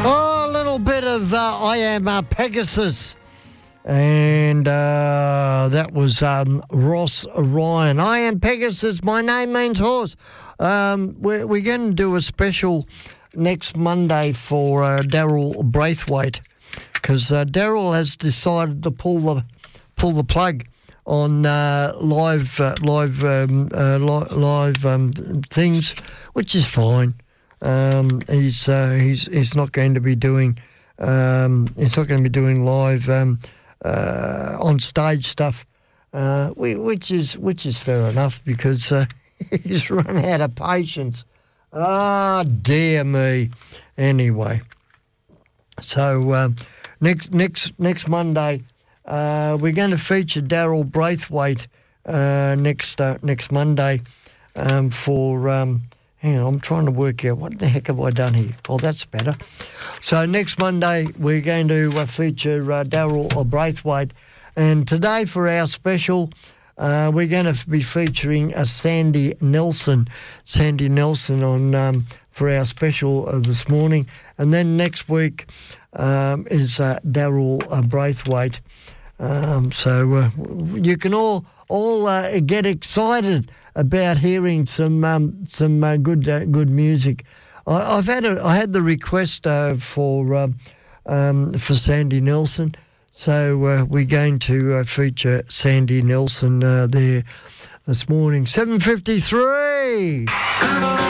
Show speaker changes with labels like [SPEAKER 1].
[SPEAKER 1] Oh, a little bit of I Am Pegasus. And that was Ross Ryan. I am Pegasus. My name means horse. We're going to do a special next Monday for Daryl Braithwaite because Daryl has decided to pull the plug on live things, which is fine. He's not going to be doing live on stage stuff, which is fair enough because he's run out of patience. Ah, dear me. Anyway, so next Monday we're going to feature Daryl Braithwaite next Monday for. Hang on, I'm trying to work out what the heck have I done here. Oh, that's better. So next Monday we're going to feature Daryl Braithwaite, and today for our special we're going to be featuring Sandy Nelson on for our special this morning, and then next week is Daryl Braithwaite. So you can all get excited about hearing some good music. I had the request for Sandy Nelson, so we're going to feature Sandy Nelson there this morning. 7:53.